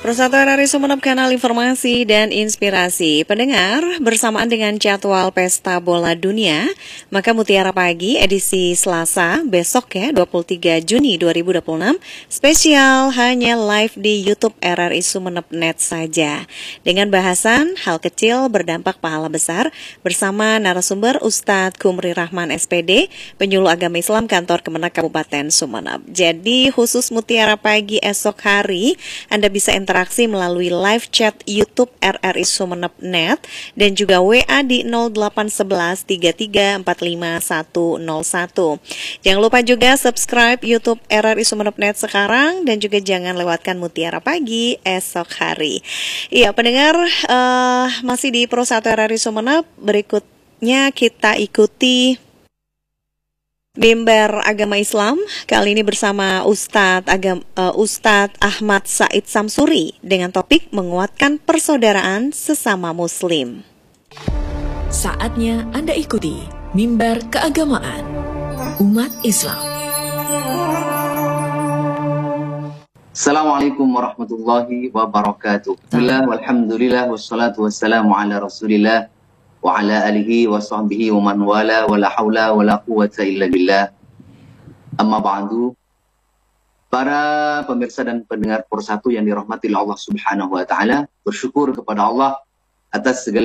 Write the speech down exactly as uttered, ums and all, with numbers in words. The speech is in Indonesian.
Persatuan R R I Sumeneb, kanal informasi dan inspirasi. Pendengar, bersamaan dengan jadwal Pesta Bola Dunia, maka Mutiara Pagi edisi Selasa besok ya, dua puluh tiga Juni dua ribu dua puluh enam, spesial hanya live di YouTube R R I Sumeneb punit net saja. Dengan bahasan hal kecil berdampak pahala besar bersama narasumber Ustadz Kumri Rahman S P D, penyuluh agama Islam kantor Kemenak Kabupaten Sumeneb. Jadi khusus Mutiara Pagi esok hari, Anda bisa interaksi melalui live chat YouTube R R I Sumeneb punit net dan juga W A di nol delapan satu satu tiga tiga empat lima satu nol satu. Jangan lupa juga subscribe YouTube R R I Sumeneb punit net sekarang dan juga jangan lewatkan Mutiara Pagi esok hari. Iya pendengar, uh, masih di Persatuan R R I Sumeneb, berikutnya kita ikuti Mimbar Agama Islam, kali ini bersama Ustadz Agam, uh, Ustadz Ahmad Said Samsuri dengan topik menguatkan persaudaraan sesama Muslim. Saatnya Anda ikuti Mimbar Keagamaan Umat Islam. Assalamualaikum warahmatullahi wabarakatuh. Bismillah, walhamdulillah, wassalatu wassalamu ala rasulillah wa ala alihi wa sahbihi wa man wala wa la hawla wa la quwwata illa billah. Amma ba'du. Para pemirsa dan pendengar Persatu yang dirahmati Allah Subhanahu wa taala, bersyukur kepada Allah atas segala